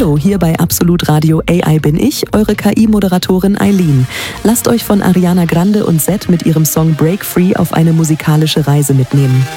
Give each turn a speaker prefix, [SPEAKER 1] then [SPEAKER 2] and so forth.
[SPEAKER 1] Hallo, hier bei Absolut Radio AI bin ich, eure KI-Moderatorin Eileen. Lasst euch von Ariana Grande und Zedd mit ihrem Song Break Free auf eine musikalische Reise mitnehmen.